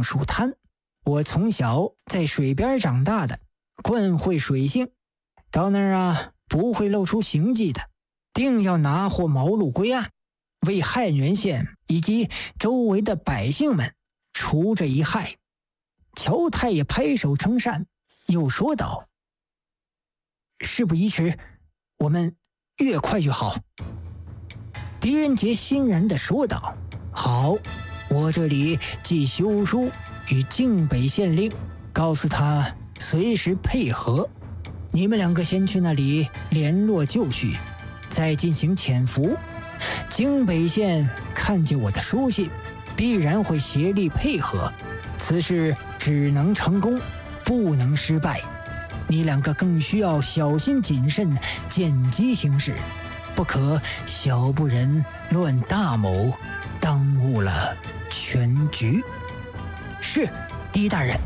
橡树滩。我从小在水边长大的，惯会水性，到那儿啊不会露出行迹的，定要拿获毛路归案，为汉源县以及周围的百姓们除这一害。乔太爷拍手称善，又说道：事不宜迟，我们越快越好。狄仁杰欣然地说道：好，我这里寄休书与靖北县令，告诉他随时配合。你们两个先去那里联络就绪，再进行潜伏。靖北县看见我的书信，必然会协力配合，此事只能成功，不能失败。你两个更需要小心谨慎，见机行事，不可小不忍乱大谋，耽误了全局。是，狄大人。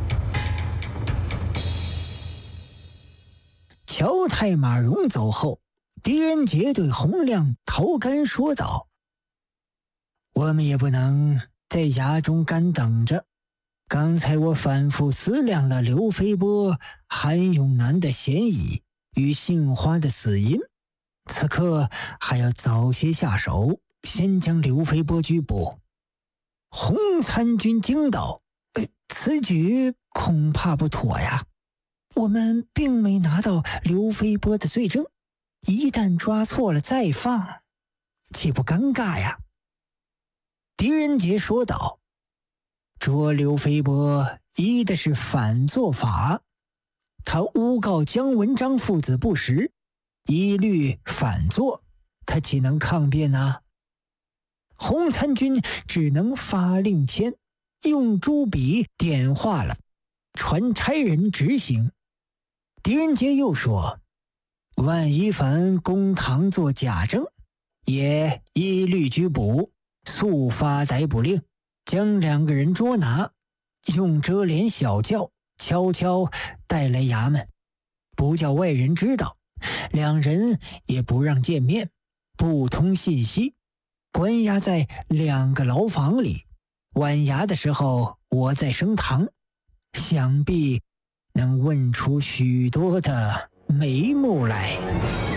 乔太马荣走后，狄仁杰对洪亮、陶干说道：我们也不能在衙中干等着。刚才我反复思量了刘飞波、韩永南的嫌疑与杏花的死因，此刻还要早些下手，先将刘飞波拘捕。洪参军惊道：此举恐怕不妥呀，我们并没拿到刘飞波的罪证，一旦抓错了再放，岂不尴尬呀？狄仁杰说道：捉刘飞波依的是反做法，他诬告姜文章父子不实，一律反做，他岂能抗辩呢？洪参军只能发令签，用朱笔点画了，传差人执行。狄仁杰又说：万一凡公堂作假证，也一律拘捕，速发逮捕令，将两个人捉拿，用遮帘小轿悄悄带来衙门，不叫外人知道，两人也不让见面，不通信息，关押在2个牢房里。晚衙的时候我再升堂，想必能问出许多的眉目来。